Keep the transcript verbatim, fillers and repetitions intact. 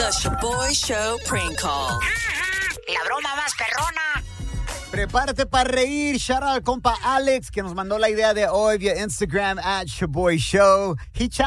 The Shaboy Show Prank Call. La broma más perrona. Prepárate para reír. Shout out al compa Alex, que nos mandó la idea de hoy vía Instagram at Shaboy Show. He